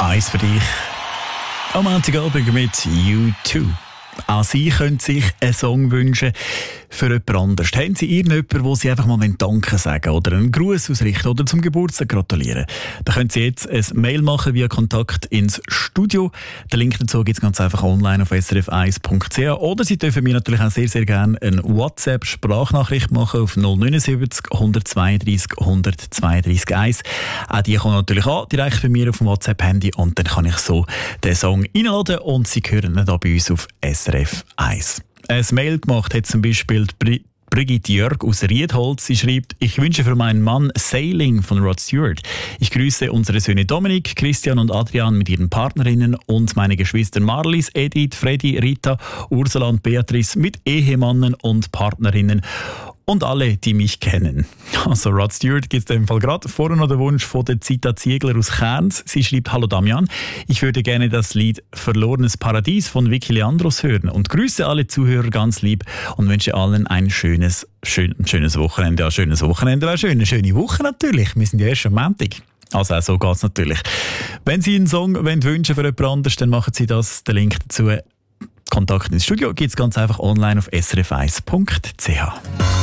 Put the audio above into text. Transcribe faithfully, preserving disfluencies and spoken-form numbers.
eins für dich. Am Montagabend mit U zwei. Auch Sie können sich einen Song wünschen für jemand anderes. Haben Sie irgendjemanden, wo Sie einfach mal Danke sagen oder einen Gruß ausrichten oder zum Geburtstag gratulieren? Dann können Sie jetzt ein Mail machen via Kontakt ins Studio. Den Link dazu gibt es ganz einfach online auf s r f eins punkt c h oder Sie dürfen mir natürlich auch sehr, sehr gerne eine WhatsApp-Sprachnachricht machen auf null neun sieben null eins zwei drei null eins zwei drei eins. Auch die kommen natürlich an, direkt bei mir auf dem WhatsApp-Handy und dann kann ich so den Song reinladen und Sie hören ihn hier bei uns auf S R F eins. Ein Mail gemacht hat zum Beispiel Bri- Brigitte Jörg aus Riedholz. Sie schreibt: Ich wünsche für meinen Mann Sailing von Rod Stewart. Ich grüße unsere Söhne Dominik, Christian und Adrian mit ihren Partnerinnen und meine Geschwister Marlies, Edith, Freddy, Rita, Ursula und Beatrice mit Ehemannen und Partnerinnen. Und alle, die mich kennen. Also Rod Stewart gibt es in dem Fall gerade. Vorher noch der Wunsch von der Zita Ziegler aus Cairns. Sie schreibt: Hallo Damian, ich würde gerne das Lied Verlorenes Paradies von Vicky Leandros hören und grüße alle Zuhörer ganz lieb und wünsche allen ein schönes, schön, schönes Wochenende. Ja, schönes Wochenende wäre schön. Eine schöne Woche natürlich. Wir sind ja erst am Montag. Also auch so geht es natürlich. Wenn Sie einen Song wünschen wollen für jemand anderes, dann machen Sie das. Den Link dazu, Kontakt ins Studio, gibt es ganz einfach online auf s r f eins punkt c h.